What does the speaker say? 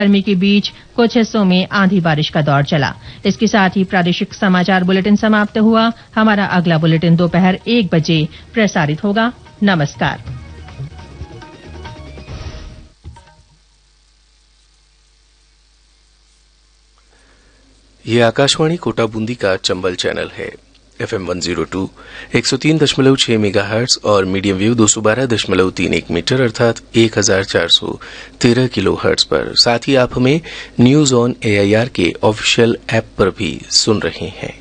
गर्मी के बीच कुछ हिस्सों में आंधी बारिश का दौर चला। इसके साथ ही प्रादेशिक समाचार बुलेटिन समाप्त हुआ। हमारा अगला बुलेटिन दोपहर 1 बजे प्रसारित होगा। नमस्कार। ये आकाशवाणी कोटा बूंदी का चंबल चैनल है। FM 102 103.6 मेगाहर्ट्ज और मीडियम वेव 212.31 मीटर अर्थात 1413 किलोहर्ट्ज पर। साथ ही आप हमें न्यूज ऑन AIR के ऑफिशियल ऐप पर भी सुन रहे हैं।